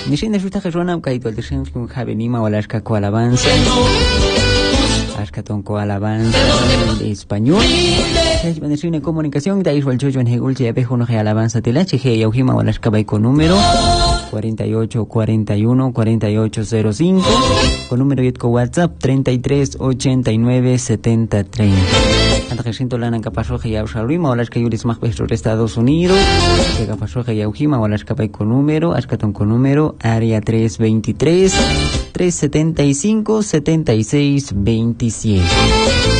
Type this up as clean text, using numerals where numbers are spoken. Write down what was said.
Nishin Ruta Jerona, Kaito, el Shin Javenima, o Alaska Coalabanza. Ashkatonko alabanza de español. Bendecir en comunicación. De ahí el chocho en Hegul, ya pejo no alabanza de la Cheje, Yaujima, o Alaska con número 4841-4805. Con número yetco WhatsApp 33897030. Anta siento lana capasoje ya usarima, o Alaska Yuris más peso de Estados Unidos. Que capasoje Yaujima, o Alaska con número, Ashkatonko número, área 323. 375-7627.